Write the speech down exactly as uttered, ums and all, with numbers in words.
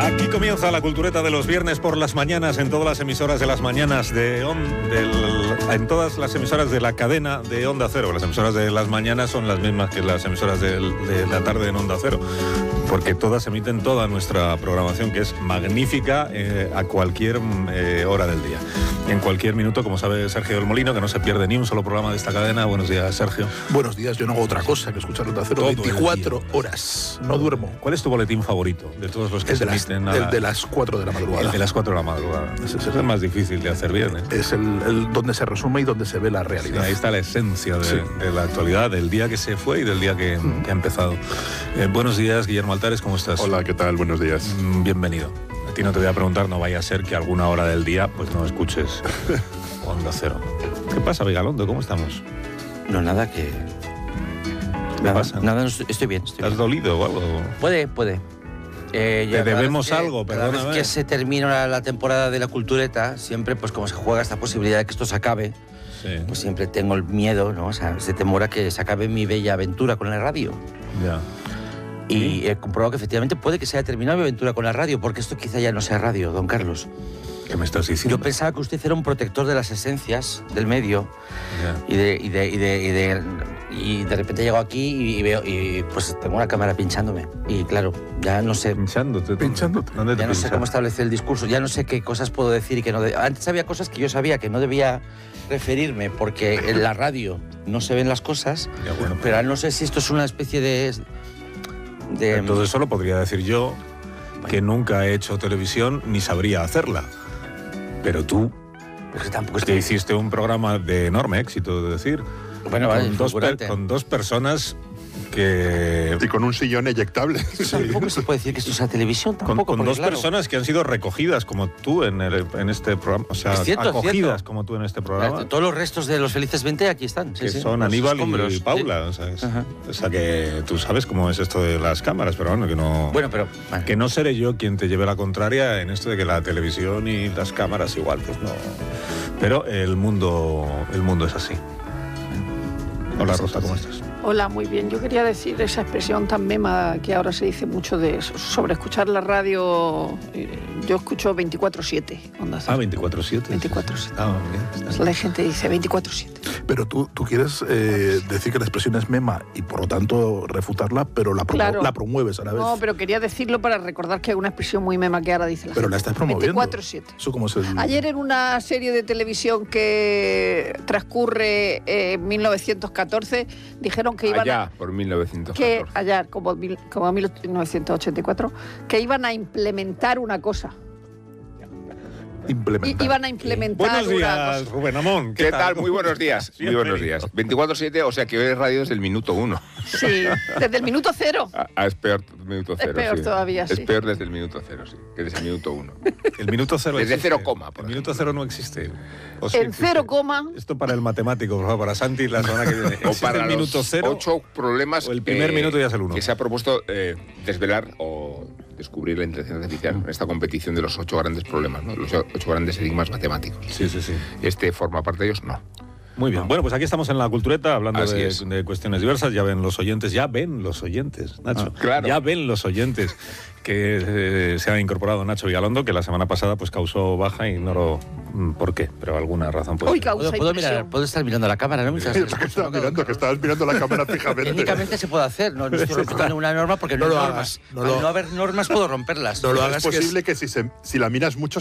Aquí comienza la cultureta de los viernes por las mañanas en todas las emisoras de las mañanas de on, del, en todas las emisoras de la cadena de Onda Cero. Las emisoras de las mañanas son las mismas que las emisoras de, de la tarde en Onda Cero, porque todas emiten toda nuestra programación, que es magnífica eh, a cualquier eh, hora del día. En cualquier minuto, como sabe Sergio del Molino, que no se pierde ni un solo programa de esta cadena. Buenos días, Sergio. Buenos días, yo no hago otra cosa que escuchar Onda Cero veinticuatro horas. No duermo. ¿Cuál es tu boletín favorito de todos los que el se de las, emiten? El de las cuatro de la madrugada. El de las cuatro de la madrugada. Ese es el más difícil de hacer bien, ¿eh? Es el, el donde se resume y donde se ve la realidad. Sí, ahí está la esencia de, sí. de la actualidad, del día que se fue y del día que, mm. que ha empezado. Eh, buenos días, Guillermo Altares, ¿cómo estás? Hola, ¿qué tal? Buenos días. Mm, bienvenido. A ti no te voy a preguntar, no vaya a ser que alguna hora del día pues no escuches Onda Cero. ¿Qué pasa, Vigalondo? ¿Cómo estamos? No, nada que... ¿Qué nada, pasa? Nada, no estoy, estoy bien. Estoy ¿Te has bien. dolido o algo? Puede, puede. Eh, Te debemos que, algo, Cada perdóname. vez que se termina la, la temporada de la cultureta, siempre, pues como se juega esta posibilidad de que esto se acabe, Sí. pues siempre tengo el miedo, ¿no? O sea, ese temor a que se acabe mi bella aventura con la radio. Ya. Y ¿Sí? he comprobado que efectivamente puede que se haya terminado mi aventura con la radio, porque esto quizá ya no sea radio, don Carlos. ¿Qué me estás diciendo? Yo pensaba que usted era un protector de las esencias del medio Ya. y de, y de, y de, y de, y de repente llego aquí y, y veo y pues tengo una cámara pinchándome y claro, ya no sé, Pinchándote. Pinchándote. ¿Dónde te ya no sé pinchan? cómo establecer el discurso, ya no sé qué cosas puedo decir y qué no. De... Antes había cosas que yo sabía que no debía referirme porque en la radio no se ven las cosas, Ya, bueno, pero ahora no sé si esto es una especie de... de Entonces solo podría decir yo que nunca he hecho televisión ni sabría hacerla. Pero tú, porque tampoco que estoy... hiciste un programa de enorme éxito, de decir, Bueno, vale, con, dos per- fulgurante. con dos personas que... Y con un sillón eyectable. Tampoco se puede decir que esto sea televisión, Con, tampoco. con porque, dos claro, personas que han sido recogidas como tú en, el- en este programa, o sea, Es cierto, es acogidas cierto. como tú en este programa, todos los restos de los Felices veinte aquí están. Sí, que sí, son los Aníbal escombros, y sí. Paula. O sea, es- Ajá. o sea, que tú sabes cómo es esto de las cámaras, pero bueno, que no... Bueno, pero... bueno. Que no seré yo quien te lleve la contraria en esto de que la televisión y las cámaras igual, pues no. Pero el mundo, el mundo es así. Hola Rosa, ¿cómo estás? Hola, muy bien. Yo quería decir esa expresión tan mema que ahora se dice mucho de eso, sobre escuchar la radio. eh, Yo escucho veinticuatro siete. Onda Cero. Ah, veinticuatro siete. veinticuatro siete. Ah, bien. Está La gente dice veinticuatro siete. Pero tú, tú quieres eh, decir que la expresión es mema y por lo tanto refutarla, pero la, promu- Claro. la promueves a la vez. No, pero quería decirlo para recordar que hay una expresión muy mema que ahora dice la Pero gente. la estás promoviendo. veinticuatro siete. Eso como es el... Ayer en una serie de televisión que transcurre eh, en mil novecientos catorce, dijeron que iban Allá, a... por mil novecientos que catorce. allá, como, mil- como mil novecientos ochenta y cuatro, que iban a implementar una cosa. I- implementar. iban a implementar Buenos una días, cosa. Rubén Amón. ¿Qué tal? Muy buenos días. Muy Bienvenido. buenos días. veinticuatro siete, o sea que hoy es radio desde el minuto uno. Sí, desde el minuto cero. Ah, ah, es peor minuto cero. peor sí. todavía, Es sí. peor desde el minuto cero, sí, que desde el minuto uno. El minuto cero Desde existe. cero coma, por El minuto ejemplo. cero no existe. ¿O sí En existe? cero coma. Esto para el matemático, por favor, para Santi la semana que viene. O ¿Existe para el minuto los cero? ocho problemas o el primer minuto ya es el uno. que se ha propuesto eh, desvelar o descubrir la inteligencia artificial en esta competición de los ocho grandes problemas, ¿no? Los ocho grandes enigmas matemáticos. Sí, sí, sí. Este forma parte de ellos, no. Muy bien. Bueno, pues aquí estamos en la cultureta hablando Así de, es. de cuestiones diversas. Ya ven los oyentes, ya ven los oyentes, Nacho. Ah, claro. Ya ven los oyentes que eh, se ha incorporado Nacho Vigalondo, que la semana pasada pues causó baja y no lo... mm, ¿Por qué? Pero alguna razón puede Hoy ser. causa ¿Puedo, puedo mirar, impresión. puedo estar mirando la cámara, ¿no? Mientras- Eso que estaba mirando, que estabas mirando la cámara fijamente. Técnicamente se puede hacer, no, no estoy rompiendo ninguna norma porque no, No hay lo normas. hagas, no Al lo- no haber normas puedo romperlas. No lo Es hagas, que es- posible que si, se- si la miras mucho